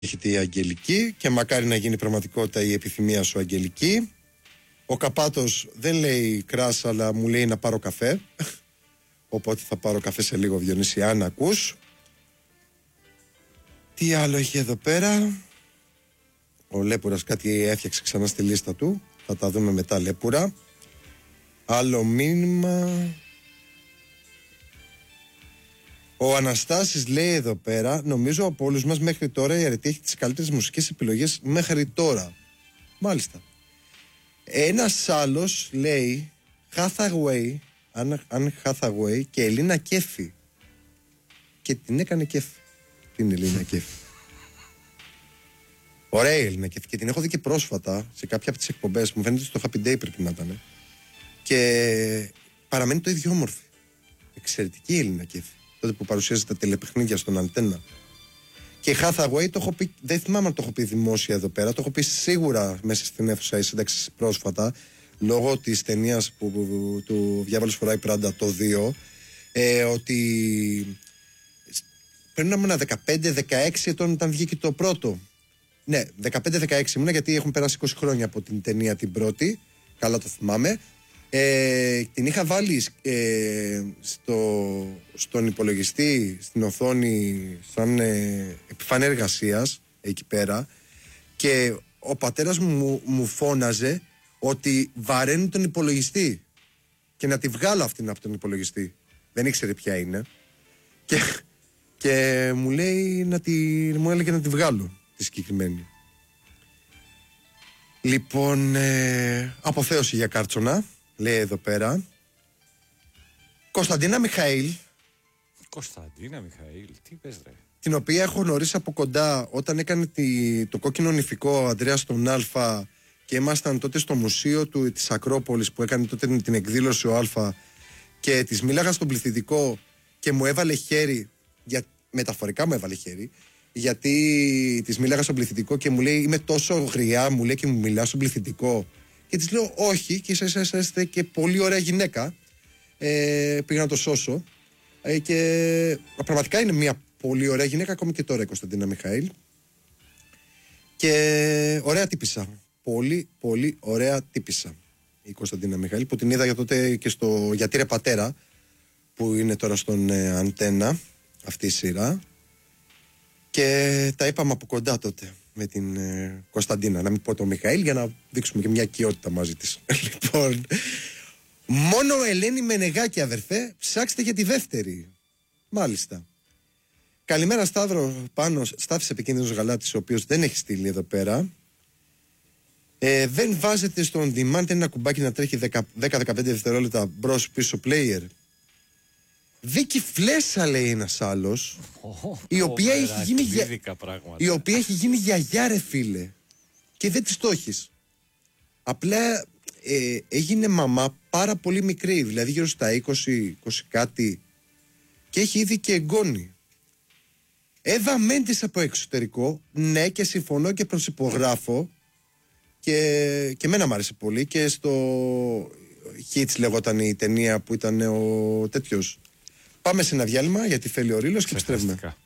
Έχετε η Αγγελική και μακάρι να γίνει πραγματικότητα η επιθυμία σου, Αγγελική. Ο Καπάτος δεν λέει κράς, αλλά μου λέει να πάρω καφέ. Οπότε θα πάρω καφέ σε λίγο, Διονύση, αν ακούς. Τι άλλο έχει εδώ πέρα? Ο Λέπουρας κάτι έφτιαξε ξανά στη λίστα του. Θα τα δούμε μετά, Λέπουρα. Άλλο μήνυμα. Ο Αναστάσης λέει εδώ πέρα: νομίζω από όλους μας μέχρι τώρα η Αρετή έχει τις καλύτερες μουσικές επιλογές μέχρι τώρα. Μάλιστα. Ένας άλλος λέει Hathaway, Αν Hathaway και Ελίνα Κέφη. Και την έκανε κέφη την Ελίνα Κέφη. Ωραία η Ελίνα Κέφη. Και την έχω δει και πρόσφατα σε κάποια από τις εκπομπές. Μου φαίνεται στο Happy Day πρέπει να ήταν. Και παραμένει το ίδιο όμορφη. Εξαιρετική η Ελίνα Κέφη. Τότε που παρουσιάζει τα τηλεπαιχνίδια στον Αντένα. Και Hathaway το έχω πει, δεν θυμάμαι αν το έχω πει δημόσια εδώ πέρα, το έχω πει σίγουρα μέσα στην αίθουσα η σύνταξη πρόσφατα, λόγω της ταινίας που του Διάβολος φοράει Πράντα το 2, ότι πρέπει να ήμουν 15-16 ετών όταν βγήκε το πρώτο. Ναι, 15-16 ήμουν, γιατί έχουν περάσει 20 χρόνια από την ταινία την πρώτη, καλά το θυμάμαι. Την είχα βάλει στον υπολογιστή, στην οθόνη, σαν επιφάνεια εργασίας εκεί πέρα, και ο πατέρας μου φώναζε ότι βαραίνει τον υπολογιστή και να τη βγάλω αυτήν από τον υπολογιστή. Δεν ήξερε ποια είναι και μου λέει μου έλεγε να τη βγάλω τη συγκεκριμένη. Λοιπόν, αποθέωση για Κάρτσονα λέει εδώ πέρα. Κωνσταντίνα Μιχαήλ. Κωνσταντίνα Μιχαήλ, τι πες ρε? Την οποία έχω γνωρίσει από κοντά όταν έκανε το κόκκινο νηφικό Ανδρέας στον Α, και ήμασταν τότε στο μουσείο της Ακρόπολης που έκανε τότε την εκδήλωση ο Α, και της μίλαγα στον πληθυντικό και μου έβαλε χέρι, μεταφορικά μου έβαλε χέρι, γιατί της μίλαγα στον πληθυντικό και μου λέει είμαι τόσο γριά, μου λέει, και μου μιλά στον πληθυντικό. Και της λέω όχι, και είσαστε και πολύ ωραία γυναίκα. Πήγα να το σώσω. Και πραγματικά είναι μια πολύ ωραία γυναίκα ακόμη και τώρα η Κωνσταντίνα Μιχαήλ. Και ωραία τύπισσα. Πολύ πολύ ωραία τύπισσα η Κωνσταντίνα Μιχαήλ, που την είδα για τότε και στο Γιατί ρε πατέρα, που είναι τώρα στον Αντένα αυτή η σειρά. Και τα είπαμε από κοντά τότε με την Κωνσταντίνα, να μην πω τον Μιχαήλ, για να δείξουμε και μια οικειότητα μαζί της. Λοιπόν, μόνο Ελένη Μενεγάκη, αδερφέ, ψάξτε για τη δεύτερη. Μάλιστα. Καλημέρα Σταύρο, πάνω Στάθης Επικίνδυνος Γαλάτης, ο οποίος δεν έχει στείλει εδώ πέρα. Δεν βάζετε στο on demand ένα κουμπάκι να τρέχει 10-15 δευτερόλεπτα μπρος πίσω player? Βίκυ Φλέσσα λέει ένας άλλος, η οποία έχει γίνει γιαγιά ρε φίλε, και δεν της το έχεις. Απλά έγινε μαμά πάρα πολύ μικρή, δηλαδή γύρω στα 20 κάτι, και έχει ήδη και εγγόνι. Εύα Μέντης από εξωτερικό, ναι, και συμφωνώ και προσυπογράφω, και εμένα μ' άρεσε πολύ, και στο Hits λεγόταν η ταινία που ήταν ο τέτοιος. Πάμε σε ένα διάλειμμα γιατί θέλει ο Ρήλος και επιστρέφουμε.